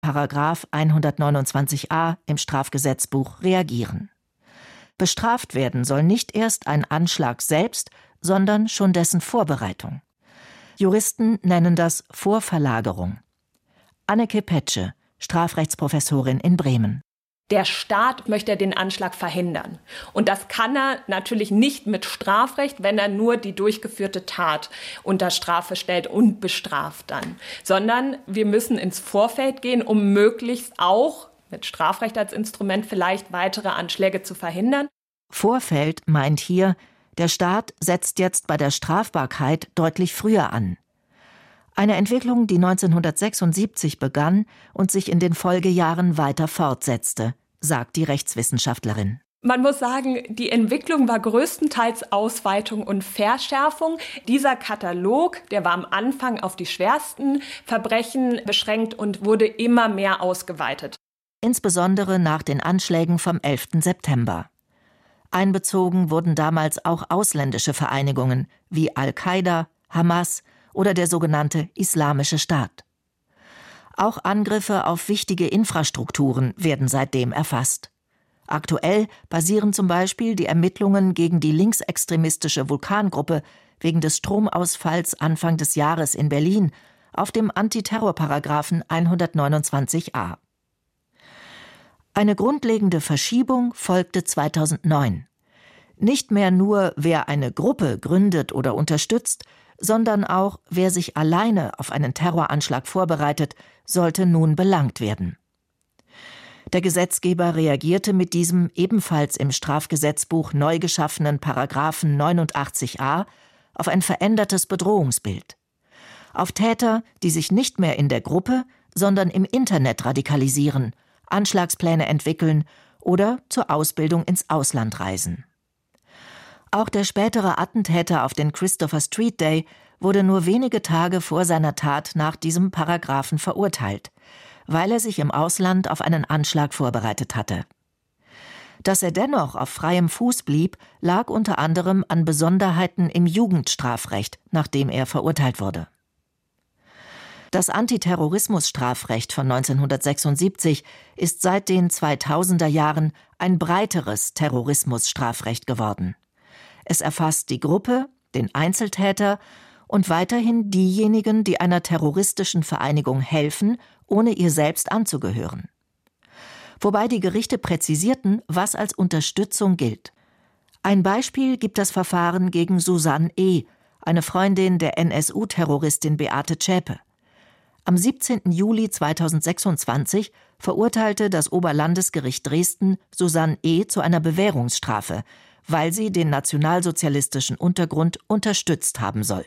Paragraph 129a im Strafgesetzbuch reagieren. Bestraft werden soll nicht erst ein Anschlag selbst, sondern schon dessen Vorbereitung. Juristen nennen das Vorverlagerung. Anneke Petsche, Strafrechtsprofessorin in Bremen. Der Staat möchte den Anschlag verhindern. Und das kann er natürlich nicht mit Strafrecht, wenn er nur die durchgeführte Tat unter Strafe stellt und bestraft dann. Sondern wir müssen ins Vorfeld gehen, um möglichst auch mit Strafrecht als Instrument vielleicht weitere Anschläge zu verhindern. Vorfeld meint hier, der Staat setzt jetzt bei der Strafbarkeit deutlich früher an. Eine Entwicklung, die 1976 begann und sich in den Folgejahren weiter fortsetzte, sagt die Rechtswissenschaftlerin. Man muss sagen, die Entwicklung war größtenteils Ausweitung und Verschärfung. Dieser Katalog, der war am Anfang auf die schwersten Verbrechen beschränkt und wurde immer mehr ausgeweitet. Insbesondere nach den Anschlägen vom 11. September. Einbezogen wurden damals auch ausländische Vereinigungen wie Al-Qaida, Hamas oder der sogenannte Islamische Staat. Auch Angriffe auf wichtige Infrastrukturen werden seitdem erfasst. Aktuell basieren zum Beispiel die Ermittlungen gegen die linksextremistische Vulkangruppe wegen des Stromausfalls Anfang des Jahres in Berlin auf dem Antiterrorparagraphen 129a. Eine grundlegende Verschiebung folgte 2009. Nicht mehr nur, wer eine Gruppe gründet oder unterstützt, sondern auch, wer sich alleine auf einen Terroranschlag vorbereitet, sollte nun belangt werden. Der Gesetzgeber reagierte mit diesem ebenfalls im Strafgesetzbuch neu geschaffenen Paragraphen 89a auf ein verändertes Bedrohungsbild. Auf Täter, die sich nicht mehr in der Gruppe, sondern im Internet radikalisieren, Anschlagspläne entwickeln oder zur Ausbildung ins Ausland reisen. Auch der spätere Attentäter auf den Christopher Street Day wurde nur wenige Tage vor seiner Tat nach diesem Paragraphen verurteilt, weil er sich im Ausland auf einen Anschlag vorbereitet hatte. Dass er dennoch auf freiem Fuß blieb, lag unter anderem an Besonderheiten im Jugendstrafrecht, nachdem er verurteilt wurde. Das Antiterrorismusstrafrecht von 1976 ist seit den 2000er Jahren ein breiteres Terrorismusstrafrecht geworden. Es erfasst die Gruppe, den Einzeltäter und weiterhin diejenigen, die einer terroristischen Vereinigung helfen, ohne ihr selbst anzugehören. Wobei die Gerichte präzisierten, was als Unterstützung gilt. Ein Beispiel gibt das Verfahren gegen Susanne E., eine Freundin der NSU-Terroristin Beate Zschäpe. Am 17. Juli 2026 verurteilte das Oberlandesgericht Dresden Susanne E. zu einer Bewährungsstrafe, weil sie den nationalsozialistischen Untergrund unterstützt haben soll.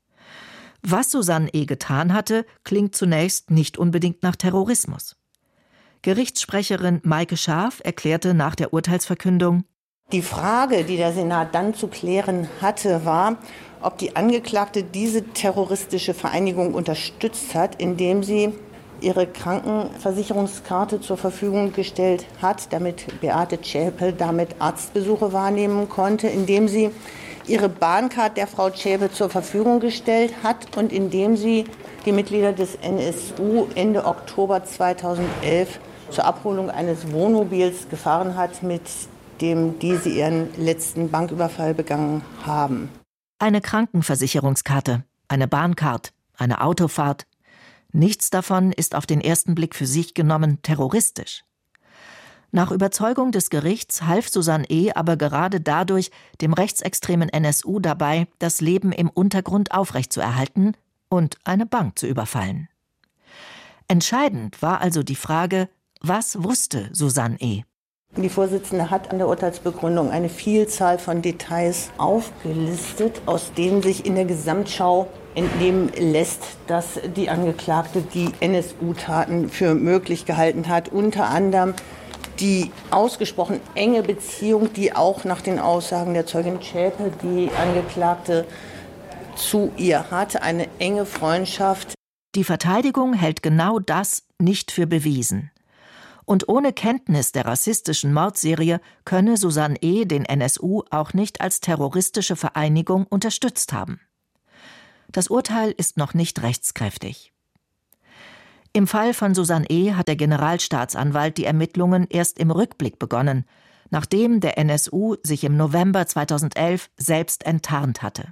Was Susanne E. getan hatte, klingt zunächst nicht unbedingt nach Terrorismus. Gerichtssprecherin Maike Scharf erklärte nach der Urteilsverkündung: Die Frage, die der Senat dann zu klären hatte, war, ob die Angeklagte diese terroristische Vereinigung unterstützt hat, indem sie ihre Krankenversicherungskarte zur Verfügung gestellt hat, damit Beate Zschäpe damit Arztbesuche wahrnehmen konnte, indem sie ihre Bahncard der Frau Zschäpe zur Verfügung gestellt hat und indem sie die Mitglieder des NSU Ende Oktober 2011 zur Abholung eines Wohnmobils gefahren hat, mit dem diese ihren letzten Banküberfall begangen haben. Eine Krankenversicherungskarte, eine Bahncard, eine Autofahrt. Nichts davon ist auf den ersten Blick für sich genommen terroristisch. Nach Überzeugung des Gerichts half Susanne E. aber gerade dadurch dem rechtsextremen NSU dabei, das Leben im Untergrund aufrechtzuerhalten und eine Bank zu überfallen. Entscheidend war also die Frage, was wusste Susanne E.? Die Vorsitzende hat an der Urteilsbegründung eine Vielzahl von Details aufgelistet, aus denen sich in der Gesamtschau entnehmen lässt, dass die Angeklagte die NSU-Taten für möglich gehalten hat. Unter anderem die ausgesprochen enge Beziehung, die auch nach den Aussagen der Zeugin Zschäpe, die Angeklagte, zu ihr hatte, eine enge Freundschaft. Die Verteidigung hält genau das nicht für bewiesen. Und ohne Kenntnis der rassistischen Mordserie könne Susanne E. den NSU auch nicht als terroristische Vereinigung unterstützt haben. Das Urteil ist noch nicht rechtskräftig. Im Fall von Susanne E. hat der Generalstaatsanwalt die Ermittlungen erst im Rückblick begonnen, nachdem der NSU sich im November 2011 selbst enttarnt hatte.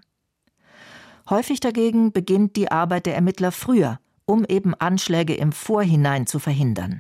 Häufig dagegen beginnt die Arbeit der Ermittler früher, um eben Anschläge im Vorhinein zu verhindern.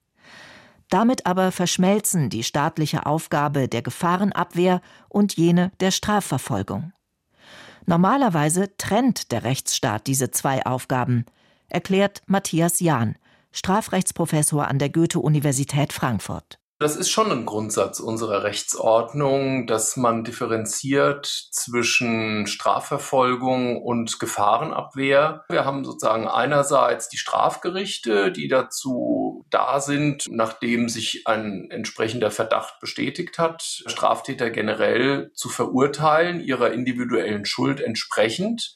Damit aber verschmelzen die staatliche Aufgabe der Gefahrenabwehr und jene der Strafverfolgung. Normalerweise trennt der Rechtsstaat diese zwei Aufgaben, erklärt Matthias Jahn, Strafrechtsprofessor an der Goethe-Universität Frankfurt. Das ist schon ein Grundsatz unserer Rechtsordnung, dass man differenziert zwischen Strafverfolgung und Gefahrenabwehr. Wir haben sozusagen einerseits die Strafgerichte, die dazu da sind, nachdem sich ein entsprechender Verdacht bestätigt hat, Straftäter generell zu verurteilen, ihrer individuellen Schuld entsprechend.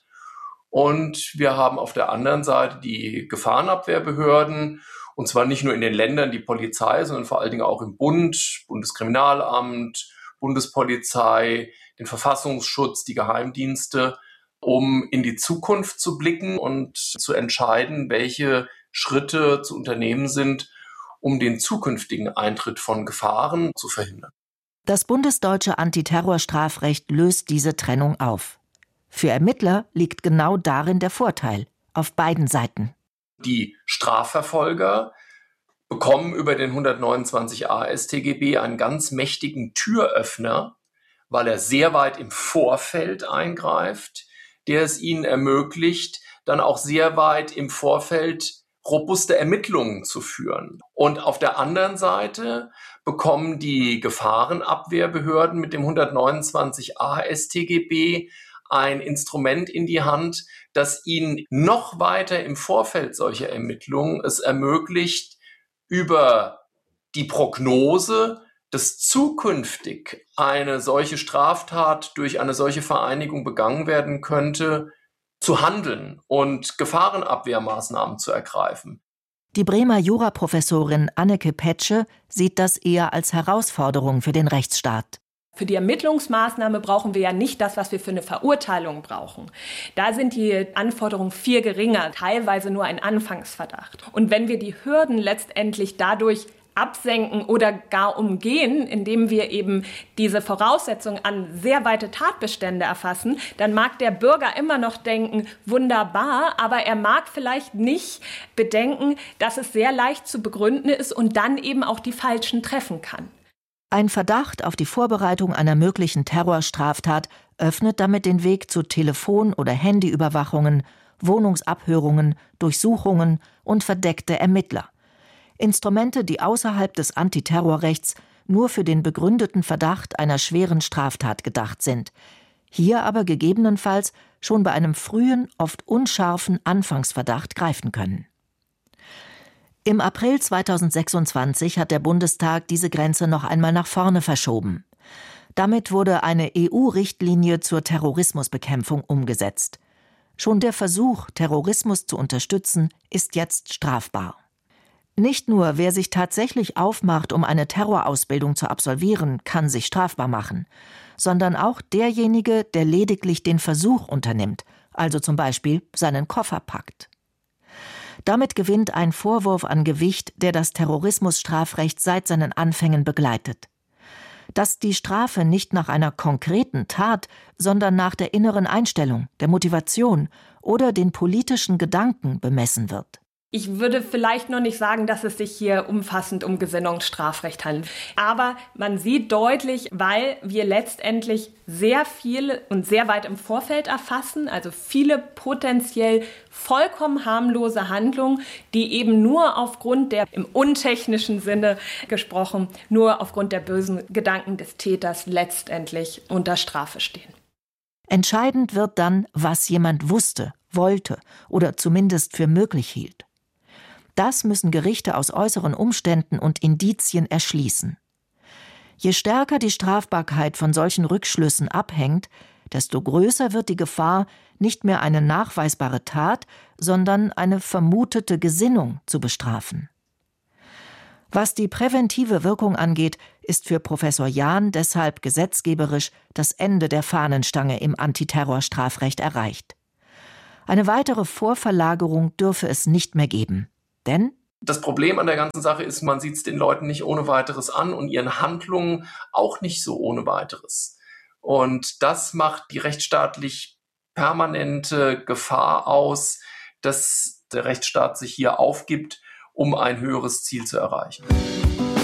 Und wir haben auf der anderen Seite die Gefahrenabwehrbehörden, und zwar nicht nur in den Ländern die Polizei, sondern vor allen Dingen auch im Bund, Bundeskriminalamt, Bundespolizei, den Verfassungsschutz, die Geheimdienste, um in die Zukunft zu blicken und zu entscheiden, welche Schritte zu unternehmen sind, um den zukünftigen Eintritt von Gefahren zu verhindern. Das bundesdeutsche Antiterrorstrafrecht löst diese Trennung auf. Für Ermittler liegt genau darin der Vorteil, auf beiden Seiten. Die Strafverfolger bekommen über den 129a StGB einen ganz mächtigen Türöffner, weil er sehr weit im Vorfeld eingreift, der es ihnen ermöglicht, dann auch sehr weit im Vorfeld robuste Ermittlungen zu führen. Und auf der anderen Seite bekommen die Gefahrenabwehrbehörden mit dem 129a StGB ein Instrument in die Hand, das ihnen noch weiter im Vorfeld solcher Ermittlungen es ermöglicht, über die Prognose, dass zukünftig eine solche Straftat durch eine solche Vereinigung begangen werden könnte, zu handeln und Gefahrenabwehrmaßnahmen zu ergreifen. Die Bremer Juraprofessorin Anneke Petsche sieht das eher als Herausforderung für den Rechtsstaat. Für die Ermittlungsmaßnahme brauchen wir ja nicht das, was wir für eine Verurteilung brauchen. Da sind die Anforderungen viel geringer, teilweise nur ein Anfangsverdacht. Und wenn wir die Hürden letztendlich dadurch absenken oder gar umgehen, indem wir eben diese Voraussetzung an sehr weite Tatbestände erfassen, dann mag der Bürger immer noch denken, wunderbar, aber er mag vielleicht nicht bedenken, dass es sehr leicht zu begründen ist und dann eben auch die Falschen treffen kann. Ein Verdacht auf die Vorbereitung einer möglichen Terrorstraftat öffnet damit den Weg zu Telefon- oder Handyüberwachungen, Wohnungsabhörungen, Durchsuchungen und verdeckte Ermittler. Instrumente, die außerhalb des Antiterrorrechts nur für den begründeten Verdacht einer schweren Straftat gedacht sind, hier aber gegebenenfalls schon bei einem frühen, oft unscharfen Anfangsverdacht greifen können. Im April 2026 hat der Bundestag diese Grenze noch einmal nach vorne verschoben. Damit wurde eine EU-Richtlinie zur Terrorismusbekämpfung umgesetzt. Schon der Versuch, Terrorismus zu unterstützen, ist jetzt strafbar. Nicht nur wer sich tatsächlich aufmacht, um eine Terrorausbildung zu absolvieren, kann sich strafbar machen, sondern auch derjenige, der lediglich den Versuch unternimmt, also zum Beispiel seinen Koffer packt. Damit gewinnt ein Vorwurf an Gewicht, der das Terrorismusstrafrecht seit seinen Anfängen begleitet. Dass die Strafe nicht nach einer konkreten Tat, sondern nach der inneren Einstellung, der Motivation oder den politischen Gedanken bemessen wird. Ich würde vielleicht noch nicht sagen, dass es sich hier umfassend um Gesinnungsstrafrecht handelt. Aber man sieht deutlich, weil wir letztendlich sehr viel und sehr weit im Vorfeld erfassen, also viele potenziell vollkommen harmlose Handlungen, die eben nur aufgrund der, im untechnischen Sinne gesprochen, nur aufgrund der bösen Gedanken des Täters letztendlich unter Strafe stehen. Entscheidend wird dann, was jemand wusste, wollte oder zumindest für möglich hielt. Das müssen Gerichte aus äußeren Umständen und Indizien erschließen. Je stärker die Strafbarkeit von solchen Rückschlüssen abhängt, desto größer wird die Gefahr, nicht mehr eine nachweisbare Tat, sondern eine vermutete Gesinnung zu bestrafen. Was die präventive Wirkung angeht, ist für Professor Jahn deshalb gesetzgeberisch das Ende der Fahnenstange im Antiterrorstrafrecht erreicht. Eine weitere Vorverlagerung dürfe es nicht mehr geben. Denn das Problem an der ganzen Sache ist, man sieht es den Leuten nicht ohne weiteres an und ihren Handlungen auch nicht so ohne weiteres. Und das macht die rechtsstaatlich permanente Gefahr aus, dass der Rechtsstaat sich hier aufgibt, um ein höheres Ziel zu erreichen.